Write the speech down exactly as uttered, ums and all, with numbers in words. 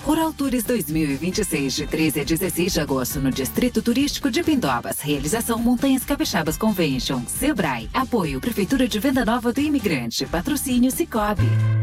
Rural Tours dois mil e vinte e seis, de treze a dezesseis de agosto, no Distrito Turístico de Pindobas. Realização Montanhas Capixabas Convention. Sebrae. Apoio Prefeitura de Venda Nova do Imigrante. Patrocínio Cicobi.